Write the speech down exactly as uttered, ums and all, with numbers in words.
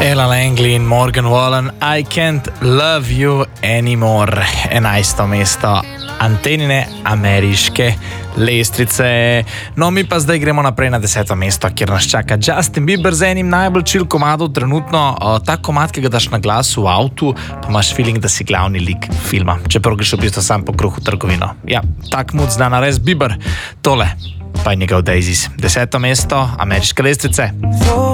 Ella Langley in Morgan Wallen, I Can't Love You Anymore, enajsto mesto Antenine ameriške lestvice. No, mi pa zdaj gremo naprej na deseto mesto, kjer nas čaka Justin Bieber z enim najbolj chill komadov trenutno. O, ta komad, ki ga daš na glas v avtu, pa imaš feeling, da si glavni lik filma, čeprav greš v bistvu sam po kruhu trgovino. Ja, tak mood zna nares Bieber. Tole pa je njegov Daisies. Deseto mesto ameriške lestvice.